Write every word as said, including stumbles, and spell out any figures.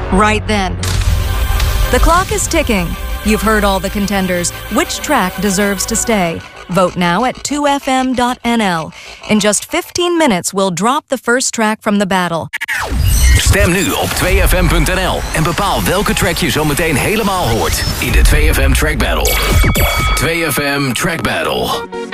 right then. The clock is ticking. You've heard all the contenders. Which track deserves to stay? Vote now at two f m dot n l. In just fifteen minutes, we'll drop the first track from the battle. Stem nu op twee f m punt n l en bepaal welke track je zo meteen helemaal hoort in de twee F M Track Battle. twee F M Track Battle.